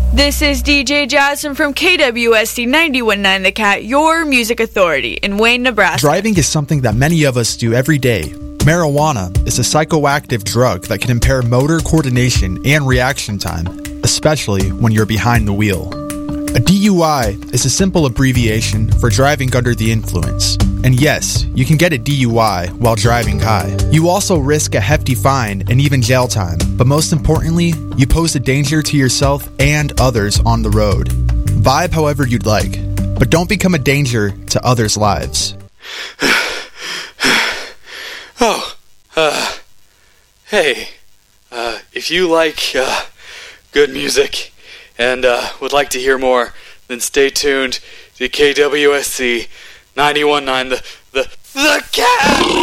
This is DJ Jasmine from KWSC 91.9 The Cat, your music authority in Wayne, Nebraska. Driving is something that many of us do every day. Marijuana is a psychoactive drug that can impair motor coordination and reaction time, especially when you're behind the wheel. A DUI is a simple abbreviation for driving under the influence. And yes, you can get a DUI while driving high. You also risk a hefty fine and even jail time. But most importantly, you pose a danger to yourself and others on the road. Vibe however you'd like, but don't become a danger to others' lives. Hey, if you like good music and would like to hear more, then stay tuned to KWSC 91.9 The Cat!